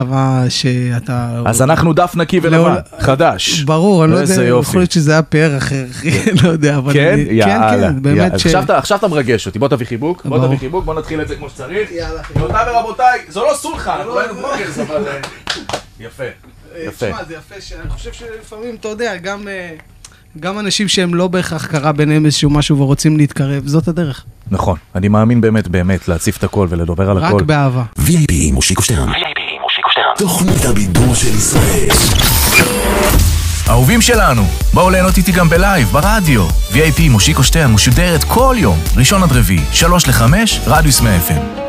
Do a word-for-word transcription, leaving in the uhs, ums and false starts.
שאתה... אז אנחנו דף נקי ולבן, חדש. ברור, אני לא יודע, יכול להיות שזה היה פאר אחר, לא יודע, אבל... כן? יאללה. כן, באמת ש... עכשיו אתה מרגש אותי, בוא תביא חיבוק, בוא תביא חיבוק, בוא נתחיל את זה כמו שצריך. יאללה. רבותיי ורבותיי, זו לא סולחה, אנחנו היינו בלוגרס, אבל... יפה, יפה. תשמע, זה יפה, שאני חושב שלפעמים, אתה יודע, גם... גם אנשים שהם לא בהכרח קרה ביניהם איזשהו משהו ורוצים להתקרב, זאת הדרך. נכון, אני מאמין באמת באמת להציף את הכל ולדבר על הכל. רק באהבה. וי איי פי מושיקו שטרן. וי איי פי מושיקו שטרן. תוכנית הבידור של ישראל. אהובים שלנו, בואו ליהנות איתי גם בלייב, ברדיו. וי איי פי מושיקו שטרן משודרת כל יום, ראשון עד רביעי, שלוש לחמש, רדיוס מאה אף אם.